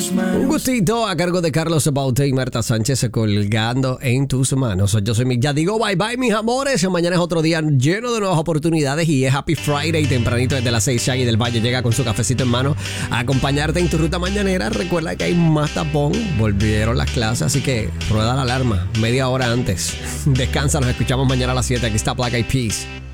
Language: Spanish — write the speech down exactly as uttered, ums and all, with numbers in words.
tus manos. Un gustito a cargo de Carlos Baute y Marta Sánchez colgando en tus manos. Yo soy Mick. Ya digo bye bye, mis amores. Mañana es otro día lleno de nuevas oportunidades y es Happy Friday. Tempranito desde las seis, Shaggy del Valle llega con su cafecito en mano a acompañarte en tu ruta mañanera. Recuerda que hay más tapón. Volvieron las clases, así que rueda la alarma media hora antes. Descansa, nos escuchamos mañana a las siete. Aquí está Black Eyed Peas.